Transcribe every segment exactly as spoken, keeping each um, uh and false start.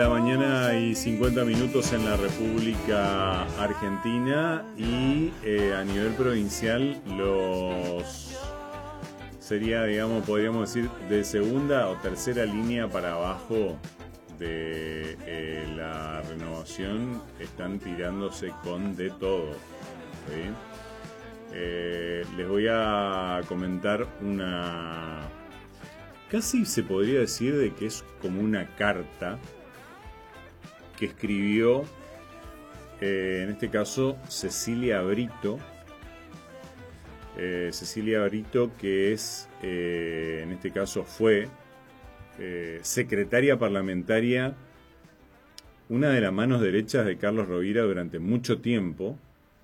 La mañana y cincuenta minutos en la República Argentina y eh, a nivel provincial los sería, digamos, podríamos decir de segunda o tercera línea para abajo de eh, la renovación están tirándose con de todo, ¿sí? Eh, les voy a comentar una, casi se podría decir de que es como una carta que escribió, eh, en este caso, Cecilia Brito. Eh, Cecilia Brito, que es, eh, en este caso fue eh, secretaria parlamentaria, una de las manos derechas de Carlos Rovira durante mucho tiempo.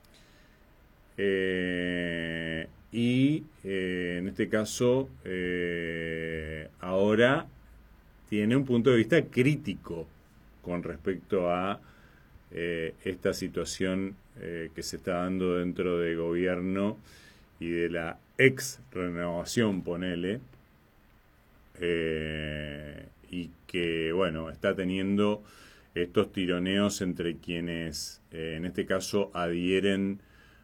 Eh, y eh, en este caso, eh, ahora tiene un punto de vista crítico con respecto a eh, esta situación eh, que se está dando dentro del gobierno y de la ex renovación, ponele, eh, y que, bueno, está teniendo estos tironeos entre quienes, eh, en este caso, adhieren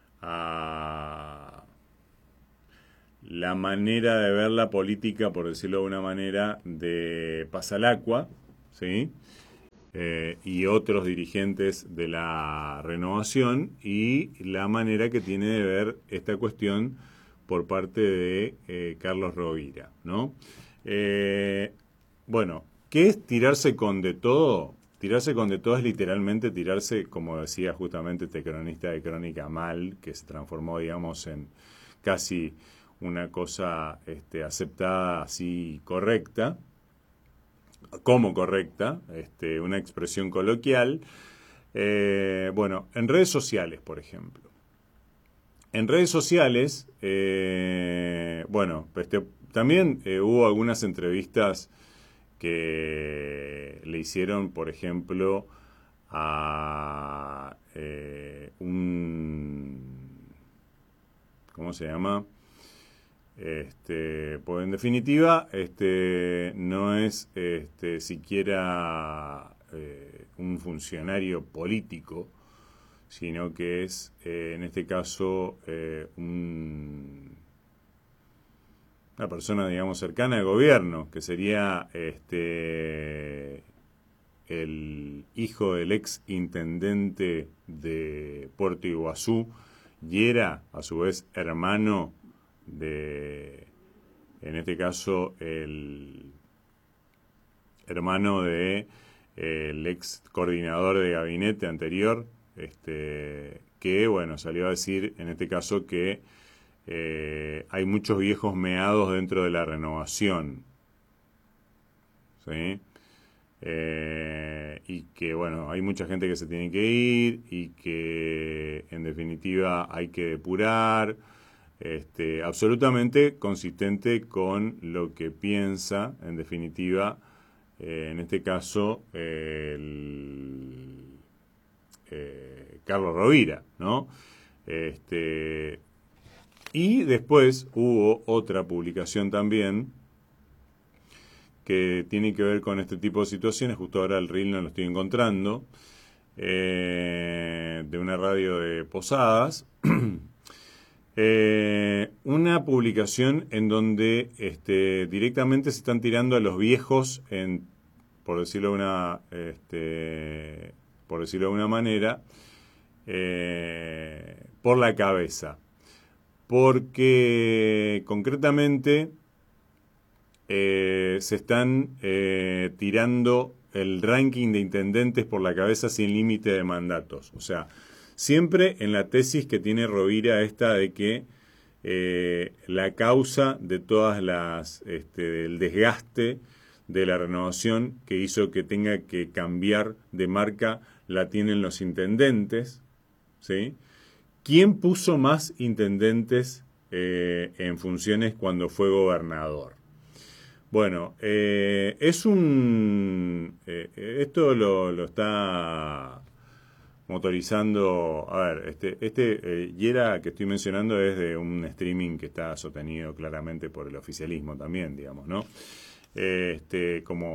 a la manera de ver la política, por decirlo de una manera, de Pasalacqua, ¿sí? Eh, y otros dirigentes de la renovación, y la manera que tiene de ver esta cuestión por parte de eh, Carlos Rovira, ¿no? Eh, bueno, ¿qué es tirarse con de todo? Tirarse con de todo es literalmente tirarse, como decía justamente este cronista de Crónica Mal, que se transformó, digamos, en casi una cosa este, aceptada así correcta, como correcta, este, una expresión coloquial. Eh, bueno, en redes sociales, por ejemplo. En redes sociales, eh, bueno, este, también eh, hubo algunas entrevistas que le hicieron, por ejemplo, a eh, un... ¿Cómo se llama? Este, pues en definitiva, este, no es este, siquiera eh, un funcionario político, sino que es, eh, en este caso, eh, un, una persona, digamos, cercana al gobierno, que sería este, el hijo del ex intendente de Puerto Iguazú, y era, a su vez, hermano de, en este caso, el hermano de eh, el ex coordinador de gabinete anterior, este, que, bueno, salió a decir, en este caso, que eh, hay muchos viejos meados dentro de la renovación, ¿sí? Eh, y que, bueno, hay mucha gente que se tiene que ir y que, en definitiva, hay que depurar. Este, absolutamente consistente con lo que piensa, en definitiva, eh, en este caso, eh, el, eh, Carlos Rovira, ¿no? Este, y después hubo otra publicación también que tiene que ver con este tipo de situaciones. Justo ahora el reel no lo estoy encontrando, eh, de una radio de Posadas. Eh, una publicación en donde este, directamente se están tirando a los viejos, en, por decirlo de una, este, por decirlo de una manera, eh, por la cabeza, porque concretamente eh, se están eh, tirando el ranking de intendentes por la cabeza sin límite de mandatos. O sea, siempre en la tesis que tiene Rovira esta de que eh, la causa de todas las, este, del desgaste de la renovación que hizo que tenga que cambiar de marca la tienen los intendentes, ¿sí? ¿Quién puso más intendentes eh, en funciones cuando fue gobernador? Bueno, eh, es un... Eh, esto lo, lo está motorizando, a ver, este, este eh, Yera que estoy mencionando es de un streaming que está sostenido claramente por el oficialismo también, digamos, ¿no? Eh, este, como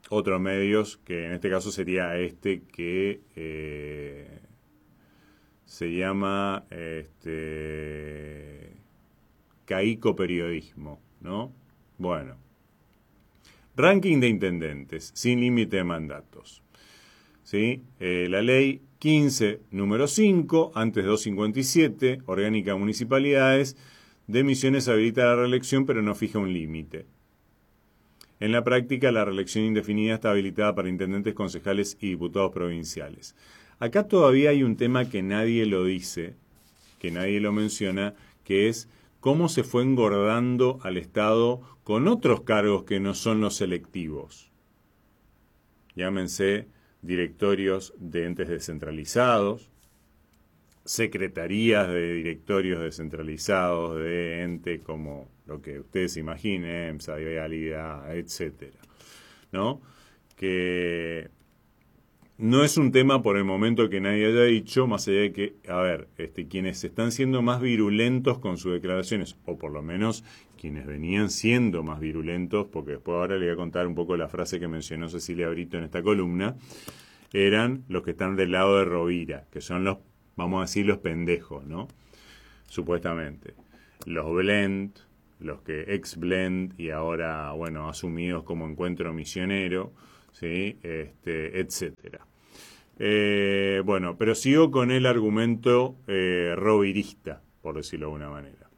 otros medios, que en este caso sería este que eh, se llama este, Caico Periodismo, ¿no? Bueno. Ranking de intendentes, sin límite de mandatos. ¿Sí? Eh, la ley quince, número cinco, antes doscientos cincuenta y siete, orgánica de municipalidades, de Misiones habilita la reelección, pero no fija un límite. En la práctica, la reelección indefinida está habilitada para intendentes, concejales y diputados provinciales. Acá todavía hay un tema que nadie lo dice, que nadie lo menciona, que es cómo se fue engordando al Estado con otros cargos que no son los selectivos. Llámense directorios de entes descentralizados, secretarías de directorios descentralizados de entes como lo que ustedes imaginen, EMSA, Vialidad, etcétera, ¿no? Que no es un tema por el momento que nadie haya dicho, más allá de que, a ver, este, quienes están siendo más virulentos con sus declaraciones, o por lo menos quienes venían siendo más virulentos, porque después ahora le voy a contar un poco la frase que mencionó Cecilia Brito en esta columna, eran los que están del lado de Rovira, que son los, vamos a decir, los pendejos, ¿no? Supuestamente. Los Blend, los que ex-Blend y ahora, bueno, asumidos como Encuentro Misionero, ¿sí? Este, etcétera. Eh, bueno, pero sigo con el argumento eh, rovirista, por decirlo de alguna manera.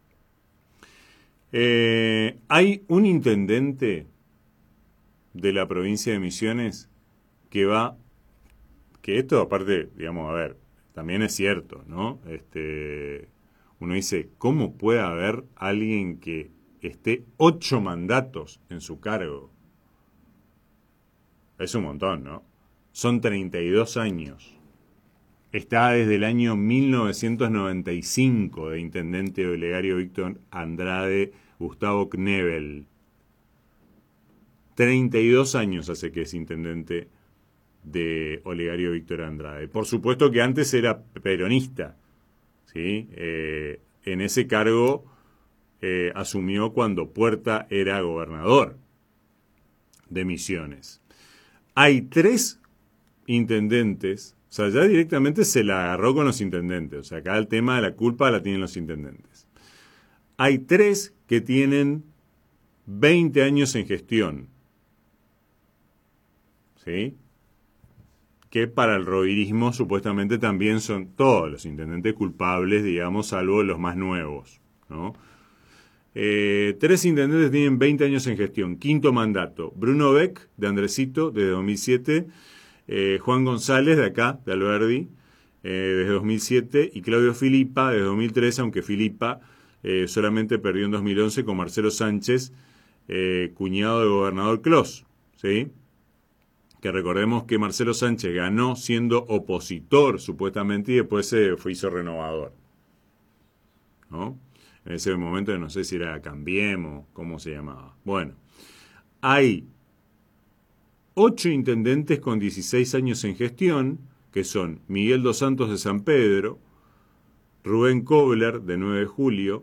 Eh, hay un intendente de la provincia de Misiones que va, que esto aparte, digamos, a ver, también es cierto, ¿no? Este, uno dice, ¿cómo puede haber alguien que esté ocho mandatos en su cargo? Es un montón, ¿no? Son treinta y dos años. Está desde el año mil novecientos noventa y cinco de intendente Olegario Víctor Andrade Gustavo Knebel. treinta y dos años hace que es intendente de Olegario Víctor Andrade. Por supuesto que antes era peronista, ¿sí? Eh, en ese cargo eh, asumió cuando Puerta era gobernador de Misiones. Hay tres intendentes, o sea, ya directamente se la agarró con los intendentes, o sea, acá el tema de la culpa la tienen los intendentes. Hay tres que tienen veinte años en gestión, ¿sí? Que para el rovirismo supuestamente también son todos los intendentes culpables, digamos, salvo los más nuevos, ¿no? Eh, tres intendentes tienen veinte años en gestión. Quinto mandato, Bruno Beck, de Andresito, desde dos mil siete, eh, Juan González, de acá, de Alberdi, eh, desde dos mil siete, y Claudio Filipa, desde dos mil tres, aunque Filipa eh, solamente perdió en dos mil once con Marcelo Sánchez, eh, cuñado del gobernador Clos, ¿sí? Que recordemos que Marcelo Sánchez ganó siendo opositor, supuestamente, y después se fue, hizo renovador, ¿no? En ese momento no sé si era Cambiemos, cómo se llamaba. Bueno, hay ocho intendentes con dieciséis años en gestión, que son Miguel Dos Santos de San Pedro, Rubén Kobler, de nueve de julio,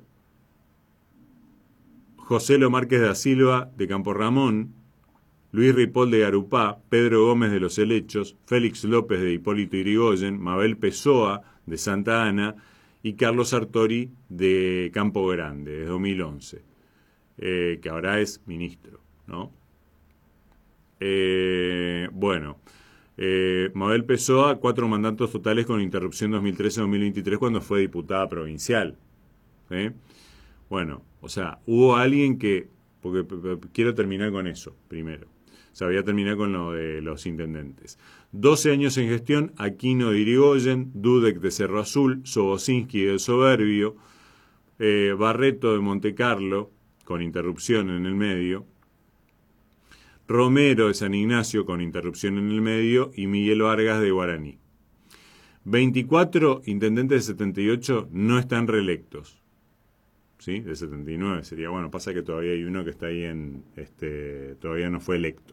José Lo Márquez da Silva, de Campo Ramón, Luis Ripoll de Garupá, Pedro Gómez de Los Helechos, Félix López de Hipólito Yrigoyen, Mabel Pessoa de Santa Ana y Carlos Sartori de Campo Grande, de dos mil once, eh, que ahora es ministro, ¿no? Eh, bueno, eh, Mabel Pessoa, cuatro mandatos totales con interrupción dos mil trece a dos mil veintitrés cuando fue diputada provincial, ¿sí? Bueno, o sea, hubo alguien que, porque quiero terminar con eso primero. O sea, voy a terminar con lo de los intendentes. doce años en gestión, Aquino de Irigoyen, Dudek de Cerro Azul, Sobocinski del Soberbio, eh, Barreto de Montecarlo, con interrupción en el medio, Romero de San Ignacio, con interrupción en el medio, y Miguel Vargas de Guaraní. veinticuatro intendentes de setenta y ocho no están reelectos. ¿Sí? De setenta y nueve sería, bueno, pasa que todavía hay uno que está ahí en, este, todavía no fue electo.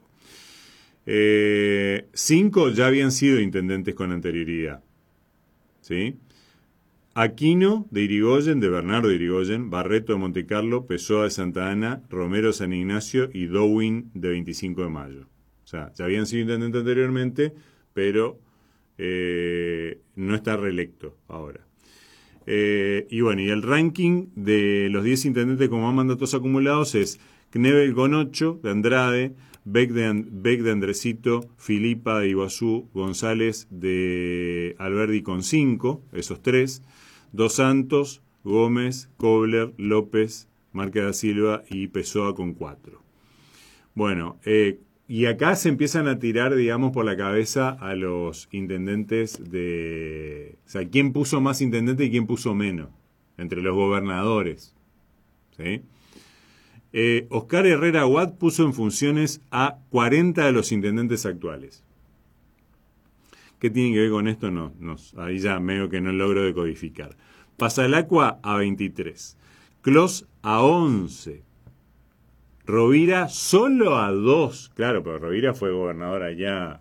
Eh, cinco ya habían sido intendentes con anterioridad, ¿sí? Aquino de Irigoyen, de Bernardo de Irigoyen, Barreto de Montecarlo, Pessoa de Santa Ana, Romero de San Ignacio y Dowin de veinticinco de mayo, O sea, ya habían sido intendentes anteriormente, pero eh, no está reelecto ahora. Eh, y bueno, y el ranking de los diez intendentes con más mandatos acumulados es Knebel con ocho, de Andrade, Beck de, Beck de Andresito, Filipa de Iguazú, González de Alberdi con cinco, esos tres, Dos Santos, Gómez, Kobler, López, Márquez da Silva y Pessoa con cuatro. Bueno, eh, y acá se empiezan a tirar, digamos, por la cabeza a los intendentes de... O sea, ¿quién puso más intendente y quién puso menos? Entre los gobernadores. ¿Sí? Eh, Oscar Herrera Aguad puso en funciones a cuarenta de los intendentes actuales. ¿Qué tiene que ver con esto? No, no, ahí ya medio que no logro decodificar. Pasalacqua a veintitrés. Clos a once. Rovira solo a dos. Claro, pero Rovira fue gobernador allá.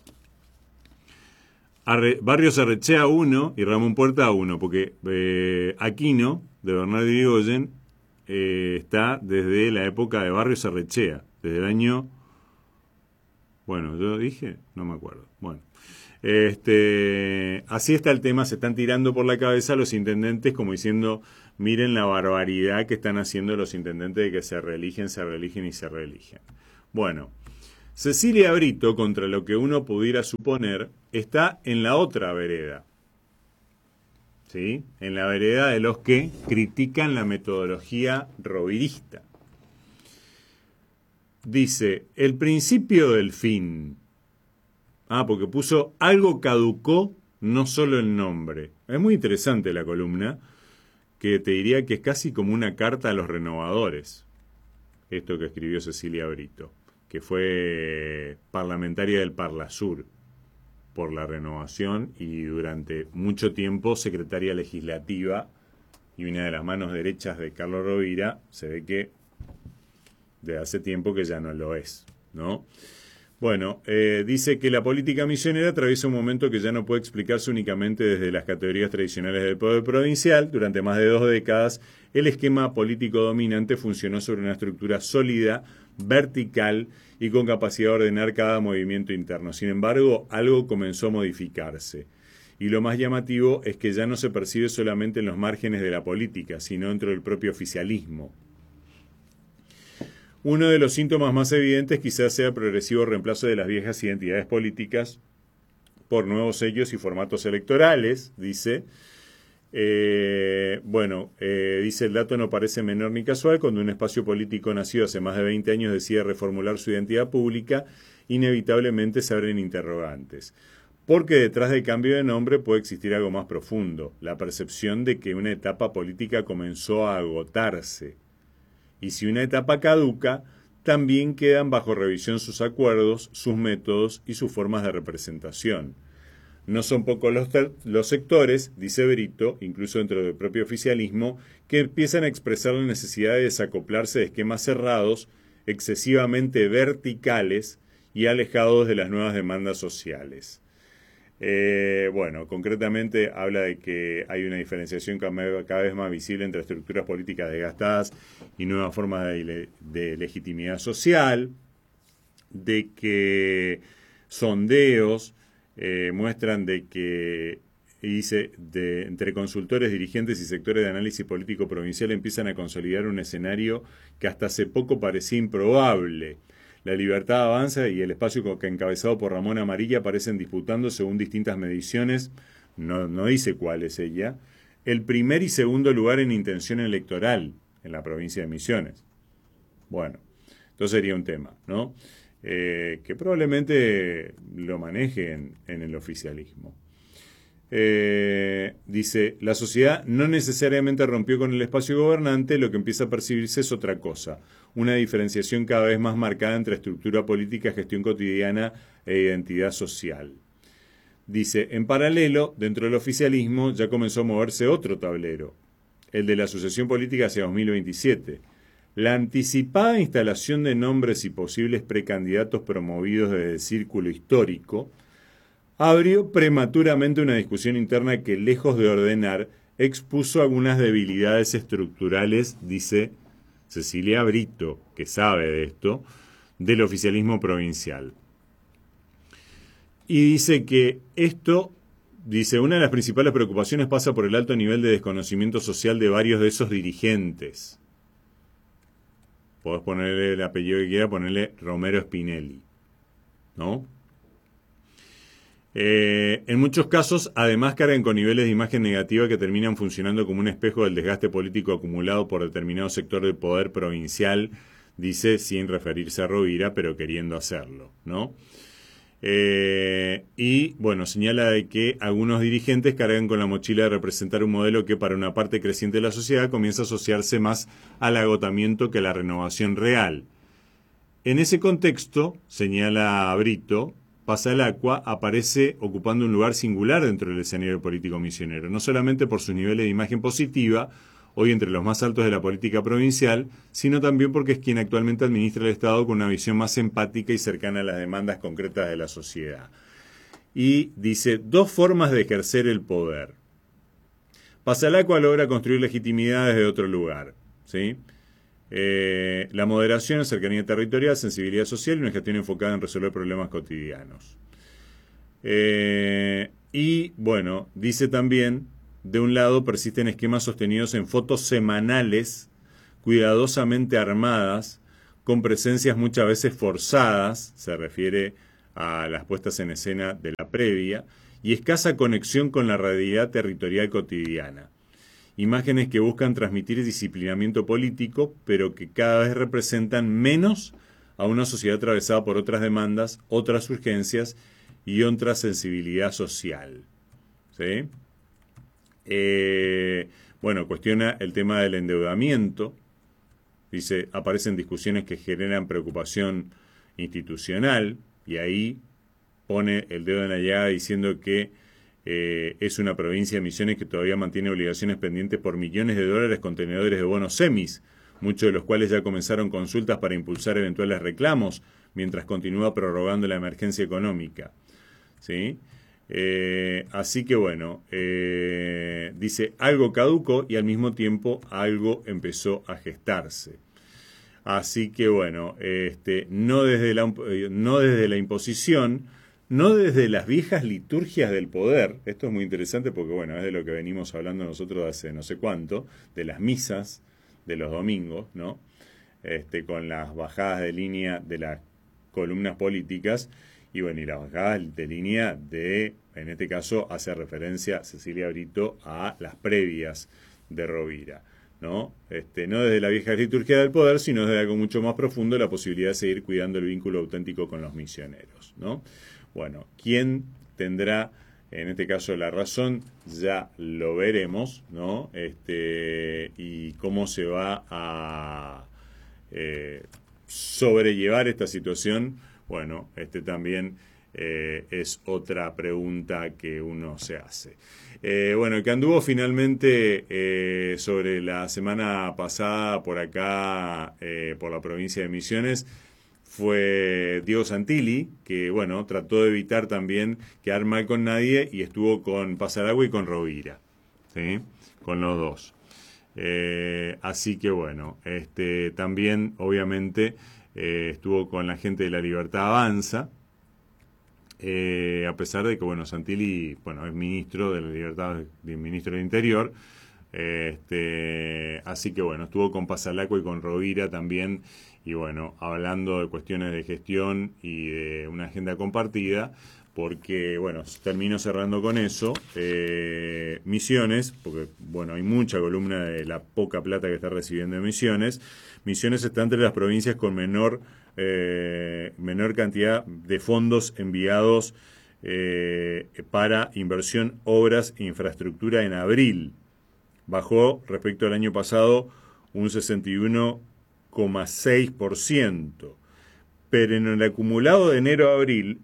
Arre, Barrios Arrechea a uno y Ramón Puerta a uno, porque eh, Aquino, de Bernardo Irigoyen, eh, está desde la época de Barrios Arrechea, desde el año... Bueno, yo dije, no me acuerdo. Bueno, este, así está el tema, se están tirando por la cabeza los intendentes como diciendo, miren la barbaridad que están haciendo los intendentes de que se reeligen, se reeligen y se reeligen. Bueno, Cecilia Brito, contra lo que uno pudiera suponer, está en la otra vereda. ¿Sí? En la vereda de los que critican la metodología rovirista. Dice, el principio del fin. Ah, porque puso algo caducó, no solo el nombre. Es muy interesante la columna, que te diría que es casi como una carta a los renovadores. Esto que escribió Cecilia Brito, que fue parlamentaria del Parlasur por la Renovación y durante mucho tiempo secretaria legislativa y una de las manos derechas de Carlos Rovira. Se ve que de hace tiempo que ya no lo es, ¿no? Bueno, eh, dice que la política misionera atraviesa un momento que ya no puede explicarse únicamente desde las categorías tradicionales del poder provincial. Durante más de dos décadas, el esquema político dominante funcionó sobre una estructura sólida, vertical y con capacidad de ordenar cada movimiento interno. Sin embargo, algo comenzó a modificarse. Y lo más llamativo es que ya no se percibe solamente en los márgenes de la política, sino dentro del propio oficialismo. Uno de los síntomas más evidentes quizás sea el progresivo reemplazo de las viejas identidades políticas por nuevos sellos y formatos electorales, dice. Eh, bueno, eh, dice, el dato no parece menor ni casual. Cuando un espacio político nacido hace más de veinte años decide reformular su identidad pública, inevitablemente se abren interrogantes. Porque detrás del cambio de nombre puede existir algo más profundo, la percepción de que una etapa política comenzó a agotarse. Y si una etapa caduca, también quedan bajo revisión sus acuerdos, sus métodos y sus formas de representación. No son pocos los, los sectores, dice Brito, incluso dentro del propio oficialismo, que empiezan a expresar la necesidad de desacoplarse de esquemas cerrados, excesivamente verticales y alejados de las nuevas demandas sociales. Eh, bueno, concretamente habla de que hay una diferenciación cada vez más visible entre estructuras políticas desgastadas y nuevas formas de, de legitimidad social, de que sondeos eh, muestran de que, y dice, de, entre consultores, dirigentes y sectores de análisis político provincial empiezan a consolidar un escenario que hasta hace poco parecía improbable. La libertad avanza y el espacio que encabezado por Ramón Amarilla aparecen disputando, según distintas mediciones, no, no dice cuál es ella, el primer y segundo lugar en intención electoral en la provincia de Misiones. Bueno, entonces sería un tema, ¿no? Eh, que probablemente lo manejen en el oficialismo. Eh, dice, la sociedad no necesariamente rompió con el espacio gobernante, lo que empieza a percibirse es otra cosa, una diferenciación cada vez más marcada entre estructura política, gestión cotidiana e identidad social. Dice, en paralelo, dentro del oficialismo ya comenzó a moverse otro tablero, el de la sucesión política hacia dos mil veintisiete. La anticipada instalación de nombres y posibles precandidatos promovidos desde el círculo histórico abrió prematuramente una discusión interna que, lejos de ordenar, expuso algunas debilidades estructurales, dice Cecilia Brito, que sabe de esto, del oficialismo provincial. Y dice que esto, dice, una de las principales preocupaciones pasa por el alto nivel de desconocimiento social de varios de esos dirigentes. Podés ponerle el apellido que quiera, ponerle Romero Spinelli, ¿no? Eh, en muchos casos, además, cargan con niveles de imagen negativa que terminan funcionando como un espejo del desgaste político acumulado por determinado sector del poder provincial, dice, sin referirse a Rovira, pero queriendo hacerlo, ¿no? Eh, y, bueno, señala de que algunos dirigentes cargan con la mochila de representar un modelo que para una parte creciente de la sociedad comienza a asociarse más al agotamiento que a la renovación real. En ese contexto, señala Brito, Pasalacqua aparece ocupando un lugar singular dentro del escenario político misionero, no solamente por sus niveles de imagen positiva, hoy entre los más altos de la política provincial, sino también porque es quien actualmente administra el Estado con una visión más empática y cercana a las demandas concretas de la sociedad. Y dice, dos formas de ejercer el poder. Pasalacqua logra construir legitimidad desde otro lugar, ¿sí? Eh, la moderación, cercanía territorial, sensibilidad social y una gestión enfocada en resolver problemas cotidianos. Eh, y, bueno, dice también, de un lado persisten esquemas sostenidos en fotos semanales, cuidadosamente armadas, con presencias muchas veces forzadas, se refiere a las puestas en escena de la previa, y escasa conexión con la realidad territorial cotidiana. Imágenes que buscan transmitir disciplinamiento político, pero que cada vez representan menos a una sociedad atravesada por otras demandas, otras urgencias y otra sensibilidad social. ¿Sí? Eh, bueno, cuestiona el tema del endeudamiento. Dice, aparecen discusiones que generan preocupación institucional, y ahí pone el dedo en la llaga diciendo que Eh, es una provincia de Misiones que todavía mantiene obligaciones pendientes por millones de dólares con tenedores de bonos semis, muchos de los cuales ya comenzaron consultas para impulsar eventuales reclamos, mientras continúa prorrogando la emergencia económica. ¿Sí? Eh, así que bueno, eh, dice, algo caducó y al mismo tiempo algo empezó a gestarse. Así que bueno, este, no desde la, no desde la imposición, no desde las viejas liturgias del poder. Esto es muy interesante porque, bueno, es de lo que venimos hablando nosotros hace no sé cuánto, de las misas de los domingos, ¿no? Este, con las bajadas de línea de las columnas políticas y, bueno, y las bajadas de línea de, en este caso, hace referencia Cecilia Brito a las previas de Rovira, ¿no? Este, no desde la vieja liturgia del poder, sino desde algo mucho más profundo, la posibilidad de seguir cuidando el vínculo auténtico con los misioneros, ¿no? Bueno, ¿quién tendrá, en este caso, la razón? Ya lo veremos, ¿no? Este, y cómo se va a eh, sobrellevar esta situación. Bueno, este también eh, es otra pregunta que uno se hace. Eh, bueno, el que anduvo finalmente eh, sobre la semana pasada por acá, eh, por la provincia de Misiones, fue Diego Santilli, que, bueno, trató de evitar también quedar mal con nadie y estuvo con Pasalacqua y con Rovira, ¿sí? Con los dos. Eh, así que, bueno, este también, obviamente, eh, estuvo con la gente de La Libertad Avanza, eh, a pesar de que, bueno, Santilli, bueno, es ministro de la Libertad, ministro del Interior, este, así que, bueno, estuvo con Pasalacqua y con Rovira también, y bueno, hablando de cuestiones de gestión y de una agenda compartida, porque, bueno, termino cerrando con eso, eh, Misiones, porque, bueno, hay mucha columna de la poca plata que está recibiendo de Misiones. Misiones está entre las provincias con menor, eh, menor cantidad de fondos enviados eh, para inversión, obras e infraestructura en abril. Bajó respecto al año pasado un sesenta y uno coma seis por ciento, pero en el acumulado de enero a abril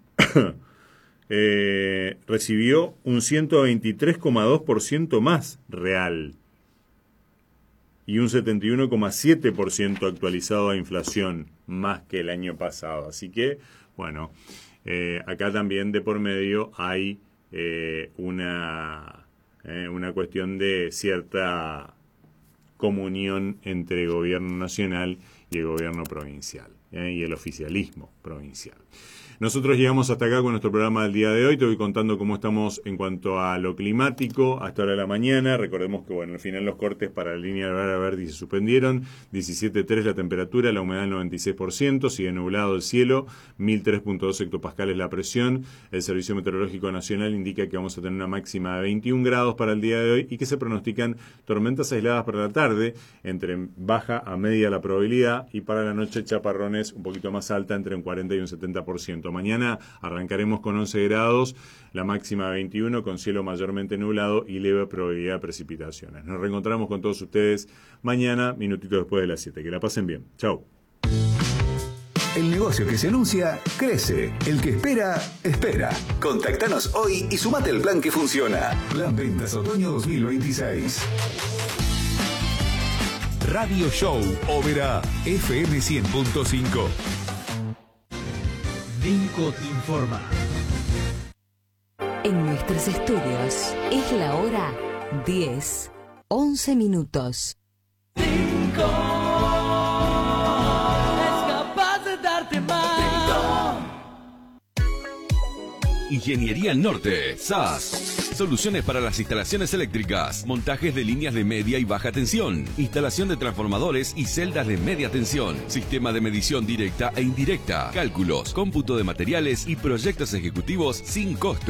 eh, recibió un ciento veintitrés coma dos por ciento más real y un setenta y uno coma siete por ciento actualizado a inflación más que el año pasado. Así que, bueno, eh, acá también de por medio hay eh, una, eh, una cuestión de cierta comunión entre el gobierno nacional y el gobierno provincial, ¿eh? y el oficialismo provincial. Nosotros llegamos hasta acá con nuestro programa del día de hoy. Te voy contando cómo estamos en cuanto a lo climático hasta ahora de la mañana. Recordemos que, bueno, al final los cortes para la línea de verde se suspendieron. diecisiete punto tres la temperatura, la humedad del noventa y seis por ciento, sigue nublado el cielo, mil tres punto dos hectopascales la presión. El Servicio Meteorológico Nacional indica que vamos a tener una máxima de veintiún grados para el día de hoy y que se pronostican tormentas aisladas para la tarde, entre baja a media la probabilidad, y para la noche chaparrones un poquito más alta, entre un cuarenta y un setenta por ciento. Mañana arrancaremos con once grados, la máxima de veintiuno, con cielo mayormente nublado y leve probabilidad de precipitaciones. Nos reencontramos con todos ustedes mañana, minutito después de las siete. Que la pasen bien. Chau. El negocio que se anuncia, crece. El que espera, espera. Contactanos hoy y sumate al plan que funciona. Plan Ventas Otoño dos mil veintiséis. Radio Show Ópera F M cien punto cinco. Vinco te informa. En nuestros estudios es la hora diez, once minutos. Vinco es capaz de darte más. Ingeniería Norte, S A S. Soluciones para las instalaciones eléctricas, montajes de líneas de media y baja tensión, instalación de transformadores y celdas de media tensión, sistema de medición directa e indirecta, cálculos, cómputo de materiales y proyectos ejecutivos sin costo.